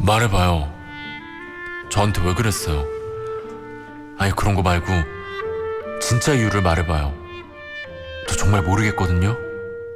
말해봐요. 저한테 왜 그랬어요? 아니, 그런 거 말고 진짜 이유를 말해봐요. 저 정말 모르겠거든요.